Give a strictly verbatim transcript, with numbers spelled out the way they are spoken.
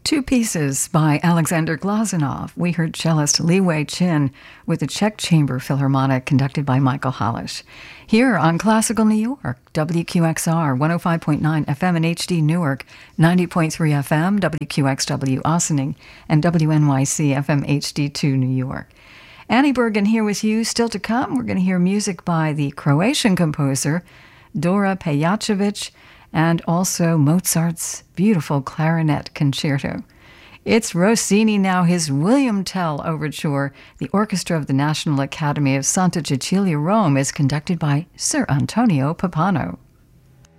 Two pieces by Alexander Glazunov. We heard cellist Li Wei Chin with the Czech Chamber Philharmonic conducted by Michael Hollish. Here on Classical New York, W Q X R one oh five point nine F M in H D Newark, ninety point three F M, W Q X W Ossining, and W N Y C F M H D two New York. Annie Bergen here with you. Still to come, we're going to hear music by the Croatian composer Dora Pejacevic, and also Mozart's beautiful clarinet concerto. It's Rossini now, his William Tell Overture. The Orchestra of the National Academy of Santa Cecilia, Rome is conducted by Sir Antonio Pappano.